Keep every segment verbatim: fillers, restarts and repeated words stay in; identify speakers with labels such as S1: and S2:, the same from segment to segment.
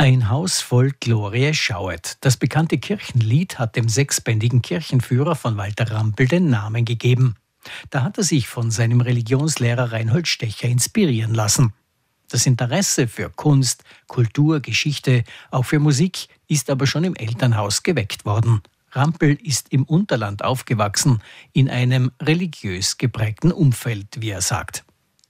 S1: Ein Haus voll Glorie schauet. Das bekannte Kirchenlied hat dem sechsbändigen Kirchenführer von Walter Rampel den Namen gegeben. Da hat er sich von seinem Religionslehrer Reinhold Stecher inspirieren lassen. Das Interesse für Kunst, Kultur, Geschichte, auch für Musik ist aber schon im Elternhaus geweckt worden. Rampel ist im Unterland aufgewachsen, in einem religiös geprägten Umfeld, wie er sagt.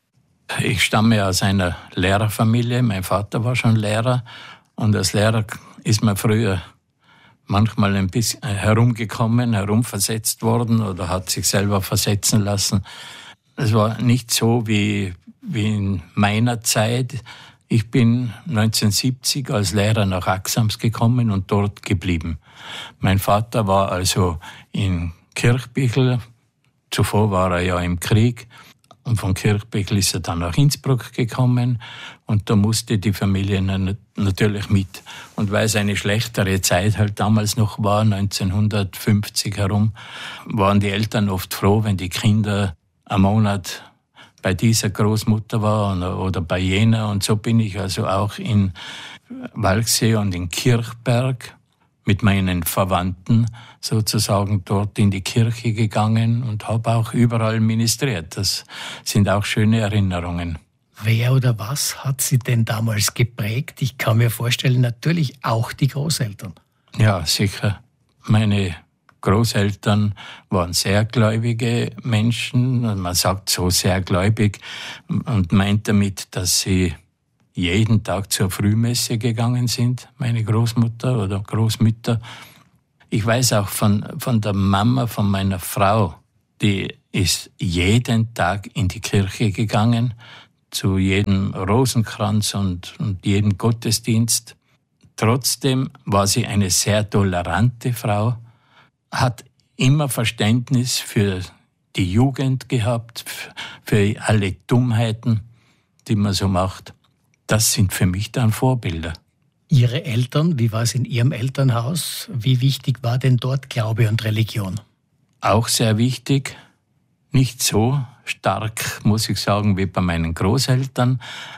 S2: Ich stamme aus einer Lehrerfamilie. Mein Vater war schon Lehrer und als Lehrer ist man früher manchmal ein bisschen herumgekommen, herumversetzt worden oder hat sich selber versetzen lassen. Es war nicht so wie, wie in meiner Zeit. Ich bin neunzehnhundertsiebzig als Lehrer nach Axams gekommen und dort geblieben. Mein Vater war also in Kirchbichel. Zuvor war er ja im Krieg. Und von Kirchbichel ist er dann nach Innsbruck gekommen und da musste die Familie natürlich mit. Und weil es eine schlechtere Zeit halt damals noch war, neunzehnhundertfünfzig herum, waren die Eltern oft froh, wenn die Kinder einen Monat bei dieser Großmutter waren oder bei jener. Und so bin ich also auch in Walchsee und in Kirchberg mit meinen Verwandten sozusagen dort in die Kirche gegangen und habe auch überall ministriert. Das sind auch schöne Erinnerungen.
S1: Wer oder was hat Sie denn damals geprägt? Ich kann mir vorstellen, natürlich auch die Großeltern.
S2: Ja, sicher. Meine Großeltern waren sehr gläubige Menschen. Man sagt so sehr gläubig und meint damit, dass sie jeden Tag zur Frühmesse gegangen sind, meine Großmutter oder Großmütter. Ich weiß auch von, von der Mama, von meiner Frau, die ist jeden Tag in die Kirche gegangen, zu jedem Rosenkranz und, und jedem Gottesdienst. Trotzdem war sie eine sehr tolerante Frau, hat immer Verständnis für die Jugend gehabt, für alle Dummheiten, die man so macht. Das sind für mich dann Vorbilder.
S1: Ihre Eltern, wie war es in Ihrem Elternhaus? Wie wichtig war denn dort Glaube und Religion?
S2: Auch sehr wichtig. Nicht so stark, muss ich sagen, wie bei meinen Großeltern.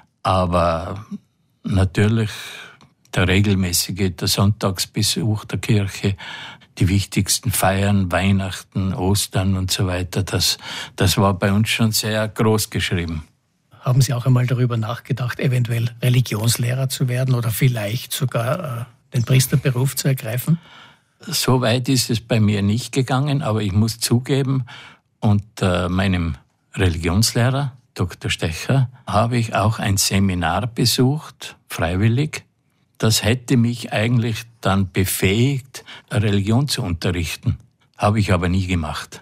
S2: Aber natürlich der regelmäßige, der Sonntagsbesuch der Kirche, die wichtigsten Feiern, Weihnachten, Ostern und so weiter, das, das war bei uns schon sehr groß geschrieben.
S1: Haben Sie auch einmal darüber nachgedacht, eventuell Religionslehrer zu werden oder vielleicht sogar äh, den Priesterberuf zu ergreifen?
S2: So weit ist es bei mir nicht gegangen, aber ich muss zugeben, unter meinem Religionslehrer, Doktor Stecher, habe ich auch ein Seminar besucht, freiwillig. Das hätte mich eigentlich dann befähigt, Religion zu unterrichten. Habe ich aber nie gemacht.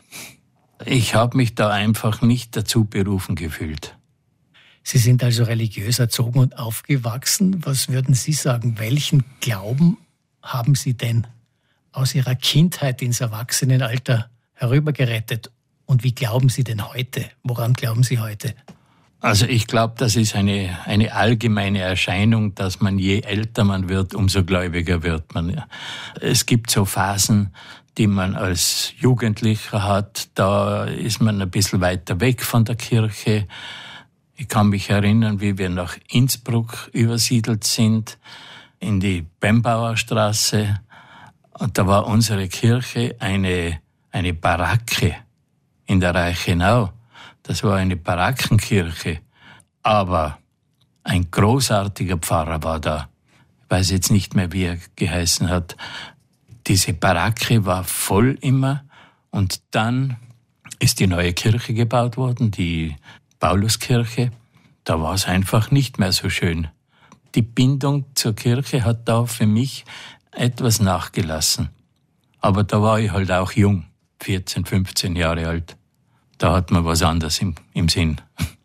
S2: Ich habe mich da einfach nicht dazu berufen gefühlt.
S1: Sie sind also religiös erzogen und aufgewachsen. Was würden Sie sagen, welchen Glauben haben Sie denn aus Ihrer Kindheit ins Erwachsenenalter herübergerettet? Und wie glauben Sie denn heute? Woran glauben Sie heute?
S2: Also ich glaube, das ist eine, eine allgemeine Erscheinung, dass man je älter man wird, umso gläubiger wird man. Es gibt so Phasen, die man als Jugendlicher hat. Da ist man ein bisschen weiter weg von der Kirche. Ich kann mich erinnern, wie wir nach Innsbruck übersiedelt sind, in die Bembauer Straße. Und da war unsere Kirche eine, eine Baracke in der Reichenau. Das war eine Barackenkirche. Aber ein großartiger Pfarrer war da. Ich weiß jetzt nicht mehr, wie er geheißen hat. Diese Baracke war voll immer. Und dann ist die neue Kirche gebaut worden, die Pauluskirche, da war es einfach nicht mehr so schön. Die Bindung zur Kirche hat da für mich etwas nachgelassen. Aber da war ich halt auch jung, vierzehn, fünfzehn Jahre alt. Da hat man was anderes im, im Sinn.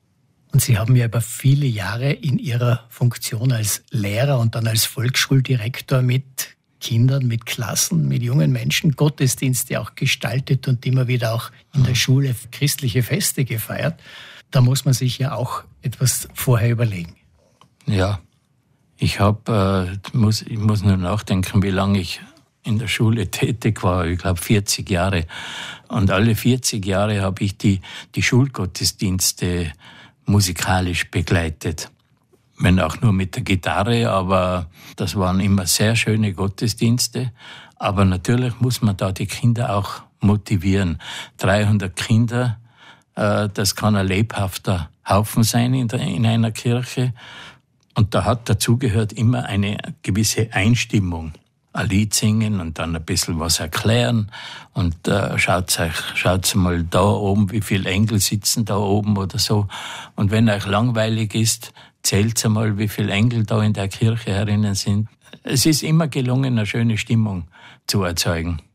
S1: Und Sie haben ja über viele Jahre in Ihrer Funktion als Lehrer und dann als Volksschuldirektor mit Kindern, mit Klassen, mit jungen Menschen Gottesdienste auch gestaltet und immer wieder auch in der Schule christliche Feste gefeiert. Da muss man sich ja auch etwas vorher überlegen.
S2: Ja, ich habe, äh, muss, ich muss nur nachdenken, wie lange ich in der Schule tätig war. Ich glaube vierzig Jahre. Und alle vierzig Jahre habe ich die, die Schulgottesdienste musikalisch begleitet. wenn auch nur mit der Gitarre, aber das waren immer sehr schöne Gottesdienste. Aber natürlich muss man da die Kinder auch motivieren. dreihundert Kinder, äh, das kann ein lebhafter Haufen sein in, der, in einer Kirche. Und da hat dazugehört immer eine gewisse Einstimmung. Ein Lied singen und dann ein bisschen was erklären. Und äh, schaut euch, schaut mal da oben, wie viele Engel sitzen da oben oder so. Und wenn euch langweilig ist, zählt mal, wie viele Engel da in der Kirche herinnen sind. Es ist immer gelungen, eine schöne Stimmung zu erzeugen.